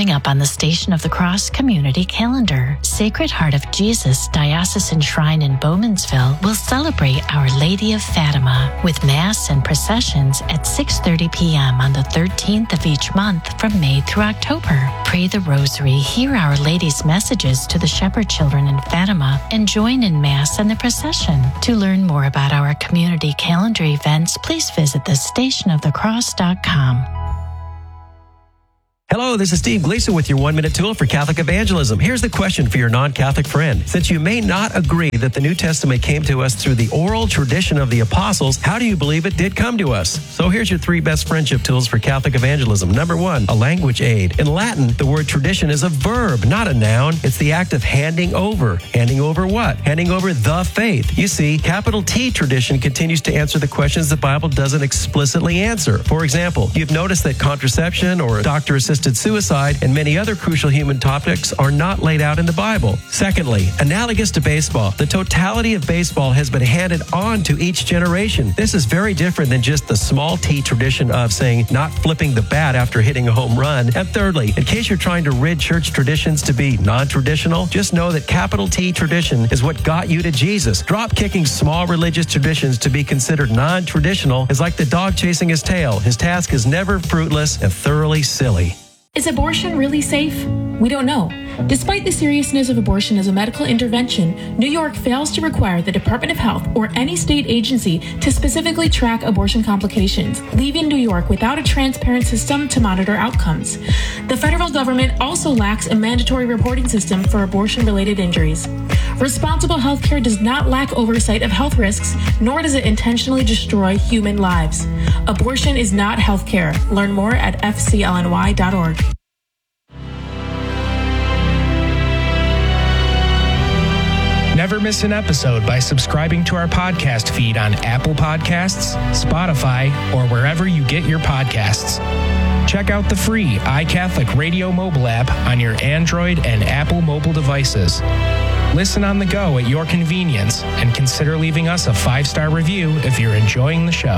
Coming up on the Station of the Cross Community Calendar, Sacred Heart of Jesus Diocesan Shrine in Bowmansville will celebrate Our Lady of Fatima with Mass and processions at 6:30 p.m. on the 13th of each month from May through October. Pray the Rosary, hear Our Lady's messages to the shepherd children in Fatima, and join in Mass and the procession. To learn more about our community calendar events, please visit thestationofthecross.com. Hello, this is Steve Gleason with your 1-minute tool for Catholic evangelism. Here's the question for your non-Catholic friend. Since you may not agree that the New Testament came to us through the oral tradition of the apostles, how do you believe it did come to us? So here's your 3 best friendship tools for Catholic evangelism. Number 1, a language aid. In Latin, the word tradition is a verb, not a noun. It's the act of handing over. Handing over what? Handing over the faith. You see, capital T tradition continues to answer the questions the Bible doesn't explicitly answer. For example, you've noticed that contraception or doctor-assisted suicide and many other crucial human topics are not laid out in the Bible. Secondly, analogous to baseball, the totality of baseball has been handed on to each generation. This is very different than just the small T tradition of saying not flipping the bat after hitting a home run. And thirdly, in case you're trying to rid church traditions to be non-traditional, just know that capital T tradition is what got you to Jesus. Drop kicking small religious traditions to be considered non-traditional is like the dog chasing his tail. His task is never fruitless and thoroughly silly. Is abortion really safe? We don't know. Despite the seriousness of abortion as a medical intervention, New York fails to require the Department of Health or any state agency to specifically track abortion complications, leaving New York without a transparent system to monitor outcomes. The federal government also lacks a mandatory reporting system for abortion-related injuries. Responsible healthcare does not lack oversight of health risks, nor does it intentionally destroy human lives. Abortion is not healthcare. Learn more at fclny.org. Never miss an episode by subscribing to our podcast feed on Apple Podcasts, Spotify, or wherever you get your podcasts. Check out the free iCatholic Radio mobile app on your Android and Apple mobile devices. Listen on the go at your convenience and consider leaving us a 5-star review if you're enjoying the show.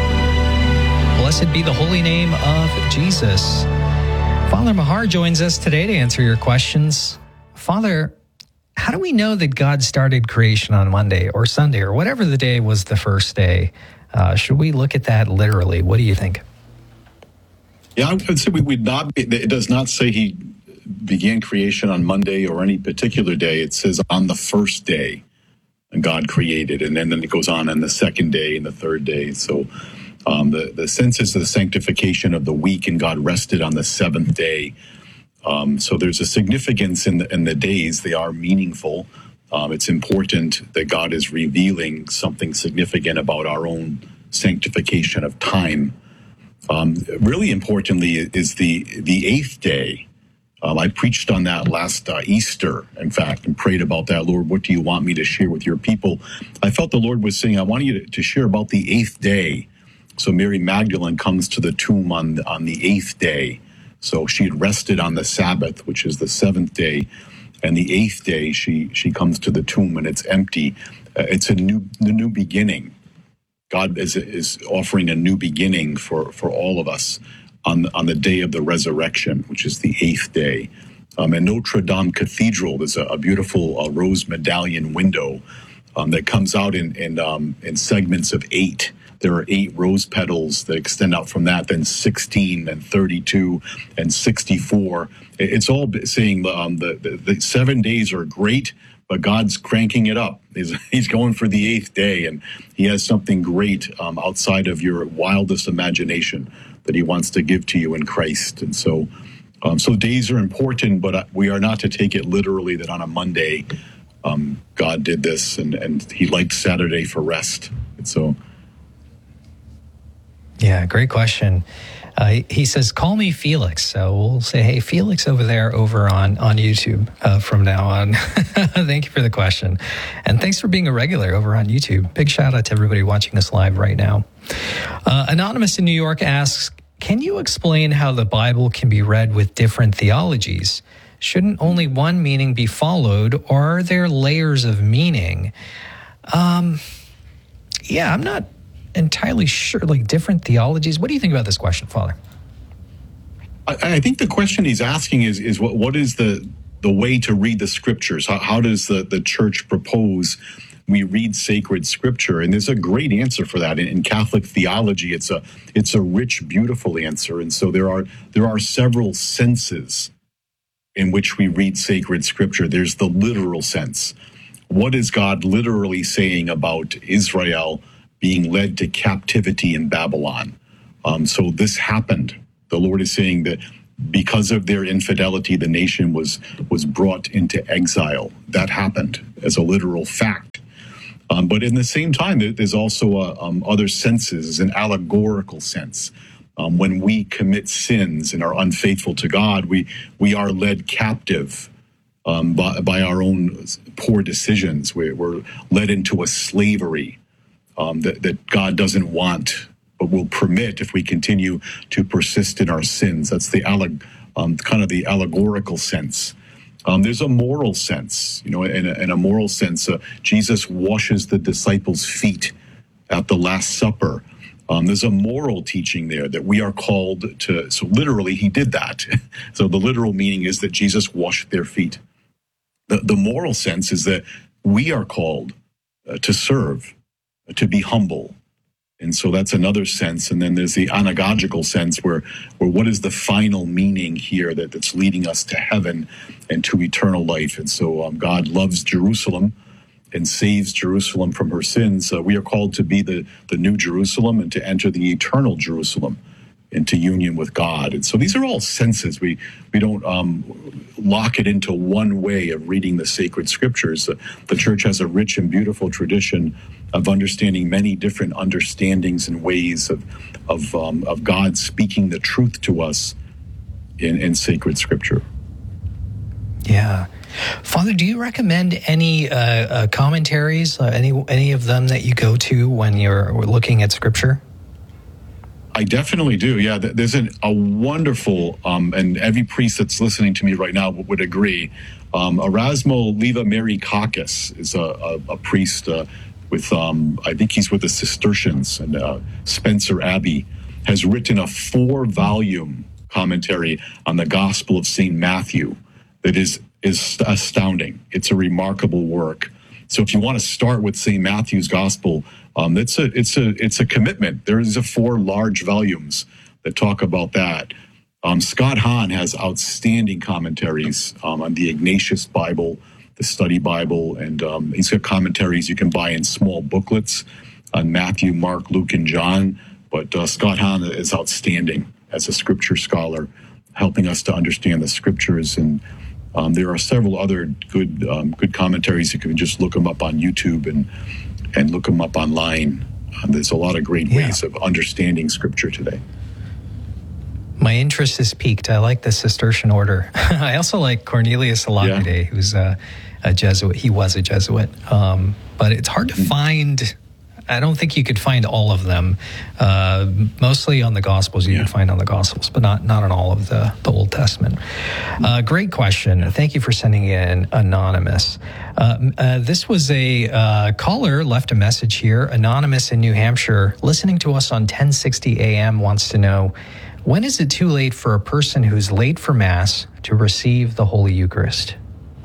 Blessed be the holy name of Jesus. Father Mahar joins us today to answer your questions. Father, how do we know that God started creation on Monday or Sunday or whatever the day was the first day? Should we look at that literally? What do you think? Yeah, I would say we would not. It does not say he began creation on Monday or any particular day. It says on the first day, and God created, and then it goes on the second day and the third day. So the sense is the sanctification of the week, and God rested on the seventh day. So there's a significance in the days. They are meaningful. It's important that God is revealing something significant about our own sanctification of time. Really importantly is the eighth day. I preached on that last Easter, in fact, and prayed about that. Lord, what do you want me to share with your people? I felt the Lord was saying, I want you to share about the eighth day. So Mary Magdalene comes to the tomb on the eighth day. So she had rested on the Sabbath, which is the seventh day. And the eighth day, she comes to the tomb and it's empty. It's the new beginning. God is offering a new beginning for all of us on the day of the resurrection, which is the eighth day. In Notre Dame Cathedral, there's a beautiful rose medallion window that comes out in segments of 8. There are 8 rose petals that extend out from that, then 16 and 32 and 64. It's all saying the 7 days are great, but God's cranking it up. He's going for the 8th day, and he has something great outside of your wildest imagination that he wants to give to you in Christ. And so days are important, but we are not to take it literally that on a Monday God did this, and he liked Saturday for rest. And so... Yeah, great question. He says, call me Felix. So we'll say, hey, Felix over there over on YouTube from now on. Thank you for the question. And thanks for being a regular over on YouTube. Big shout out to everybody watching us live right now. Anonymous in New York asks, can you explain how the Bible can be read with different theologies? Shouldn't only one meaning be followed, or are there layers of meaning? Yeah, I'm not entirely sure, like different theologies. What do you think about this question, Father? I think the question he's asking is what is the way to read the scriptures? How does the church propose we read sacred scripture? And there's a great answer for that in Catholic theology. It's a rich, beautiful answer. And so there are several senses in which we read sacred scripture. There's the literal sense. What is God literally saying about Israel being led to captivity in Babylon? So this happened. The Lord is saying that because of their infidelity, the nation was brought into exile. That happened as a literal fact. But in the same time, there's also other senses, an allegorical sense. When we commit sins and are unfaithful to God, we are led captive by our own poor decisions. We're led into a slavery that God doesn't want, but will permit if we continue to persist in our sins. That's the kind of the allegorical sense. There's a moral sense, in a moral sense, Jesus washes the disciples' feet at the Last Supper. There's a moral teaching there that we are called to. So literally, he did that. So the literal meaning is that Jesus washed their feet. The moral sense is that we are called to serve, to be humble. And so that's another sense. And then there's the anagogical sense where what is the final meaning here that's leading us to heaven and to eternal life. And so God loves Jerusalem and saves Jerusalem from her sins. We are called to be the new Jerusalem and to enter the eternal Jerusalem into union with God. And so these are all senses. We don't lock it into one way of reading the sacred scriptures. The church has a rich and beautiful tradition of understanding many different understandings and ways of God speaking the truth to us in sacred scripture. Yeah. Father, do you recommend any commentaries, any of them that you go to when you're looking at scripture? I definitely do. Yeah, there's a wonderful, and every priest that's listening to me right now would agree. Erasmo Levi-Merikakis is a priest with, I think he's with the Cistercians, and Spencer Abbey has written a 4-volume commentary on the Gospel of St. Matthew that is astounding. It's a remarkable work. So if you want to start with St. Matthew's Gospel, it's a commitment. There's 4 large volumes that talk about that. Scott Hahn has outstanding commentaries on the Ignatius Bible, the Study Bible, and he's got commentaries you can buy in small booklets on Matthew, Mark, Luke, and John. But Scott Hahn is outstanding as a scripture scholar, helping us to understand the scriptures. And there are several other good commentaries. You can just look them up on YouTube and look them up online. There's a lot of great ways of understanding scripture today. My interest is piqued. I like the Cistercian order. I also like Cornelius Alagade, who's a Jesuit. He was a Jesuit. But it's hard to find. I don't think you could find all of them. Mostly on the Gospels, you can find on the Gospels, but not on all of the Old Testament. Great question. Thank you for sending in, Anonymous. This was a caller left a message here. Anonymous in New Hampshire, listening to us on 1060 AM, wants to know, when is it too late for a person who's late for Mass to receive the Holy Eucharist?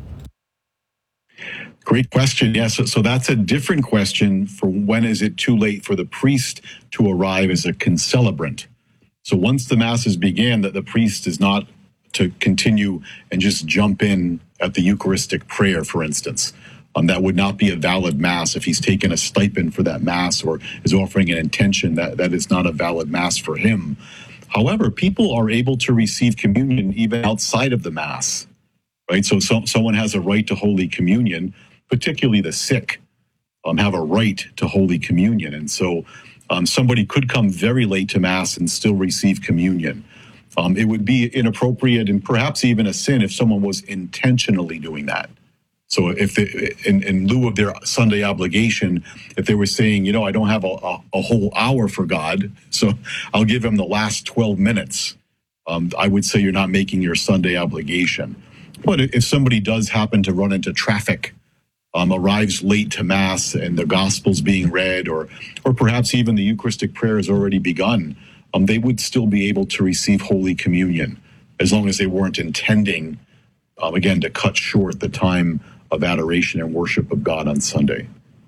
Great question. Yes, so that's a different question for when is it too late for the priest to arrive as a concelebrant. So once the Masses began, that the priest is not to continue and just jump in at the Eucharistic prayer, for instance. That would not be a valid Mass if he's taken a stipend for that Mass or is offering an intention. That is not a valid Mass for him. However, people are able to receive communion even outside of the Mass, right? So someone has a right to Holy Communion, particularly the sick have a right to Holy Communion. And so somebody could come very late to Mass and still receive communion. It would be inappropriate and perhaps even a sin if someone was intentionally doing that. So if in lieu of their Sunday obligation, if they were saying, I don't have a whole hour for God, so I'll give him the last 12 minutes, I would say you're not making your Sunday obligation. But if somebody does happen to run into traffic, arrives late to Mass and the Gospel's being read, or perhaps even the Eucharistic prayer has already begun, they would still be able to receive Holy Communion. as long as they weren't intending, again, to cut short the time of adoration and worship of God on Sunday.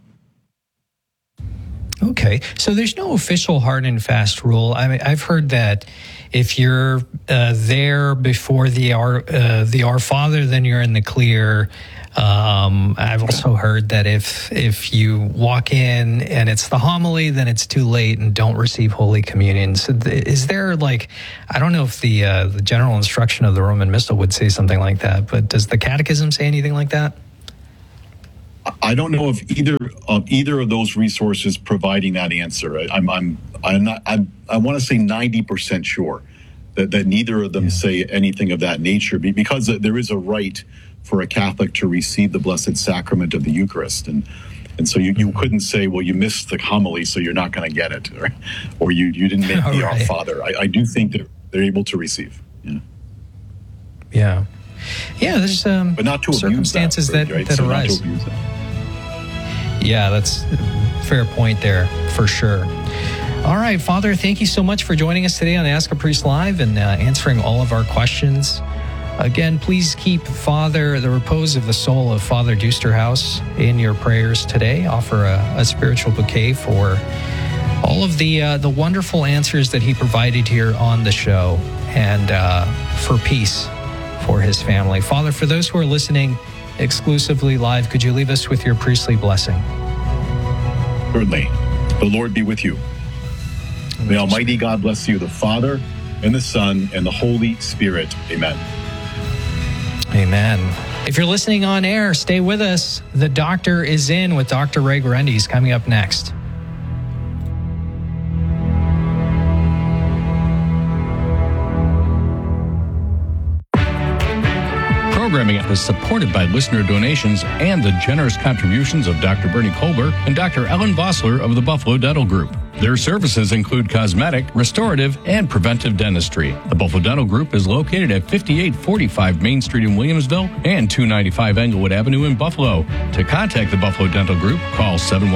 Okay, so there's no official hard and fast rule. I mean, I've heard that if you're there before the Our Father, then you're in the clear. I've also heard that if you walk in and it's the homily, then it's too late and don't receive Holy Communion. So is there, like, I don't know if the general instruction of the Roman Missal would say something like that, but does the Catechism say anything like that? I don't know if either of those resources providing that answer. I want to say 90% sure that neither of them say anything of that nature, because there is a right for a Catholic to receive the Blessed Sacrament of the Eucharist, and so you couldn't say, well, you missed the homily, so you're not going to get it, or you didn't make the Our Father. I do think that they're able to receive. Yeah. There's but not to circumstances abuse that, right? that arise. Not to abuse that. Yeah, that's a fair point there, for sure. All right, Father, thank you so much for joining us today on Ask a Priest Live and answering all of our questions. Again, please keep the repose of the soul of Father Dusterhouse in your prayers today. Offer a spiritual bouquet for all of the wonderful answers that he provided here on the show, and for peace for his family. Father, for those who are listening exclusively live, could you leave us with your priestly blessing? Certainly. The Lord be with you. May Almighty God bless you, the Father, and the Son, and the Holy Spirit. Amen. Amen. If you're listening on air, stay with us. The Doctor is in with Dr. Ray Guarendi. He's coming up next. Programming is supported by listener donations and the generous contributions of Dr. Bernie Kolber and Dr. Ellen Vossler of the Buffalo Dental Group. Their services include cosmetic, restorative, and preventive dentistry. The Buffalo Dental Group is located at 5845 Main Street in Williamsville and 295 Englewood Avenue in Buffalo. To contact the Buffalo Dental Group, call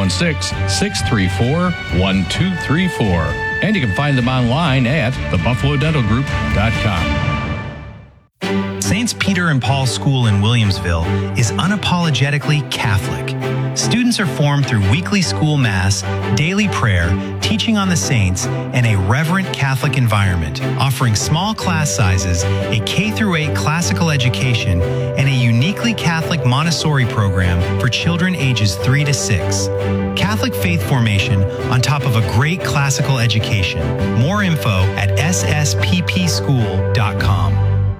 716-634-1234. And you can find them online at thebuffalodentalgroup.com. Saints Peter and Paul School in Williamsville is unapologetically Catholic. Students are formed through weekly school mass, daily prayer, teaching on the saints, and a reverent Catholic environment, offering small class sizes, a K-8 classical education, and a uniquely Catholic Montessori program for children ages 3 to 6. Catholic faith formation on top of a great classical education. More info at ssppschool.com.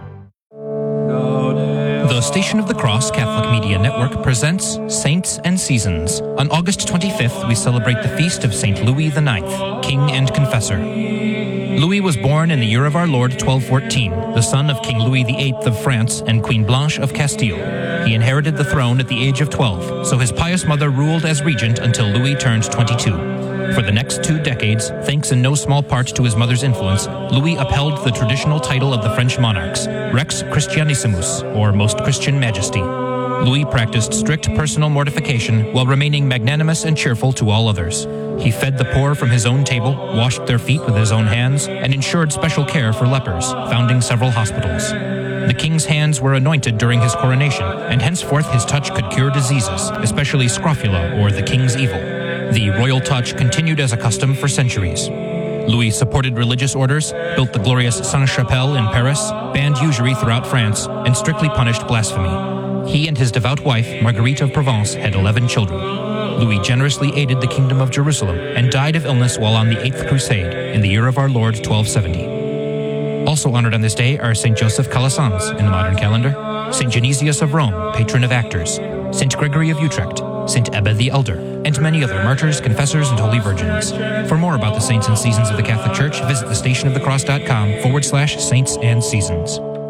The Station of the Cross Catholic Media Network presents Saints and Seasons. On August 25th, we celebrate the feast of St. Louis IX, King and Confessor. Louis was born in the year of our Lord 1214, the son of King Louis VIII of France and Queen Blanche of Castile. He inherited the throne at the age of 12, so his pious mother ruled as regent until Louis turned 22. For the next 2 decades, thanks in no small part to his mother's influence, Louis upheld the traditional title of the French monarchs, Rex Christianissimus, or Most Christian Majesty. Louis practiced strict personal mortification while remaining magnanimous and cheerful to all others. He fed the poor from his own table, washed their feet with his own hands, and ensured special care for lepers, founding several hospitals. The king's hands were anointed during his coronation, and henceforth his touch could cure diseases, especially scrofula, or the king's evil. The royal touch continued as a custom for centuries. Louis supported religious orders, built the glorious Sainte-Chapelle in Paris, banned usury throughout France, and strictly punished blasphemy. He and his devout wife, Marguerite of Provence, had 11 children. Louis generously aided the Kingdom of Jerusalem and died of illness while on the 8th Crusade in the year of our Lord 1270. Also honored on this day are St. Joseph Calasanz in the modern calendar, St. Genesius of Rome, patron of actors, St. Gregory of Utrecht, St. Ebba the Elder, and many other martyrs, confessors, and holy virgins. For more about the saints and seasons of the Catholic Church, visit thestationofthecross.com/saints and seasons.